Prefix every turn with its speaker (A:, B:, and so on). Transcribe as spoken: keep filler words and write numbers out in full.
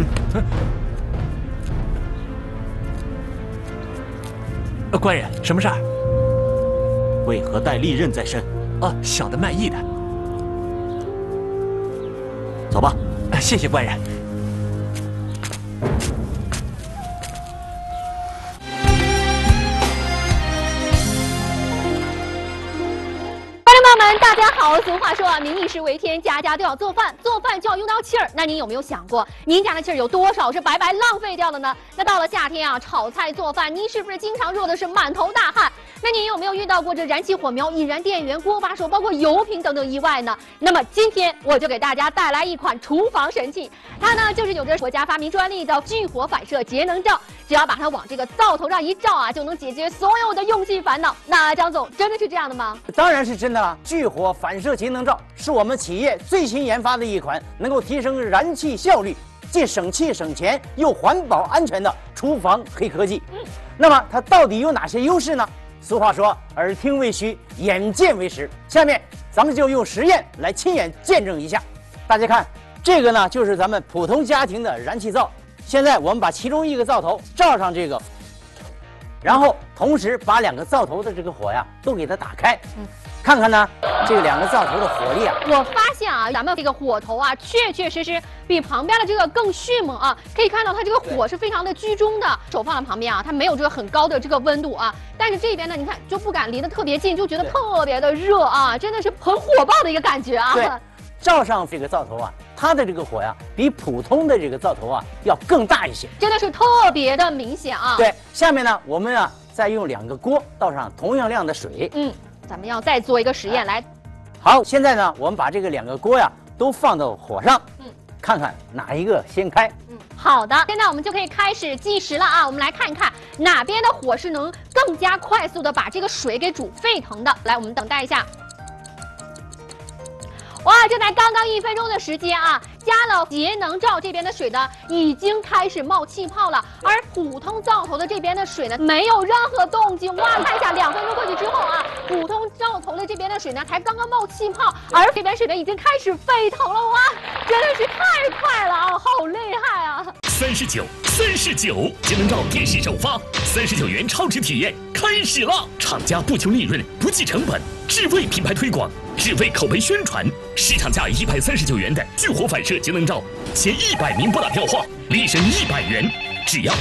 A: 呃，官人，什么事儿？
B: 为何带利刃在身？
A: 哦，小的卖艺的。
B: 走吧。
A: 呃，谢谢官人。
C: 朋友们，大家好！俗话说啊，民以食为天，家家都要做饭，做饭就要用到气儿。那您有没有想过，您家的气儿有多少是白白浪费掉的呢？那到了夏天啊，炒菜做饭，您是不是经常热的是满头大汗？那您有没有遇到过这燃起火苗、引燃电源、锅把手，包括油瓶等等意外呢？那么今天我就给大家带来一款厨房神器，它呢就是有着国家发明专利的聚火反射节能罩，只要把它往这个灶头上一照啊，就能解决所有的用气烦恼。那张总，真的是这样的吗？
D: 当然是真的了。聚火反射节能罩是我们企业最新研发的一款能够提升燃气效率、既省气省钱又环保安全的厨房黑科技。嗯，那么它到底有哪些优势呢？俗话说，耳听为虚，眼见为实。下面咱们就用实验来亲眼见证一下。大家看，这个呢就是咱们普通家庭的燃气灶。现在我们把其中一个灶头罩上这个，然后同时把两个灶头的这个火呀都给它打开。嗯。 看看呢，这个两个灶头的火力啊，
C: 我发现啊，咱们这个火头啊，确确实实比旁边的这个更迅猛啊。可以看到它这个火是非常的居中的，手放在旁边啊，它没有这个很高的这个温度啊。但是这边呢，你看就不敢离得特别近，就觉得特别的热啊，真的是很火爆的一个感觉啊。
D: 对，罩上这个灶头啊，它的这个火呀，比普通的这个灶头啊要更大一些，
C: 真的是特别的明显啊。
D: 对，下面呢，我们啊再用两个锅倒上同样量的水，
C: 嗯。 咱们要再做一个实验来，
D: 好，现在呢，我们把这个两个锅呀都放到火上，嗯，看看哪一个先开。
C: 嗯，好的，现在我们就可以开始计时了啊！我们来看一看哪边的火是能更加快速的把这个水给煮沸腾的。来，我们等待一下。哇，这才刚刚一分钟的时间啊！ 加了节能罩这边的水呢，已经开始冒气泡了，而普通灶头的这边的水呢，没有任何动静。哇，看一下，两分钟过去之后啊，普通灶头的这边的水呢，才刚刚冒气泡，而这边水呢，已经开始沸腾了。哇，真的是太快了啊，好厉害啊！
E: 三十九，三十九，节能罩电视首发，三十九元超值体验开始了。厂家不求利润，不计成本，只为品牌推广。 只为口碑宣传，市场价一百三十九元的聚火反射节能罩，前一百名拨打电话，立省一百元，只要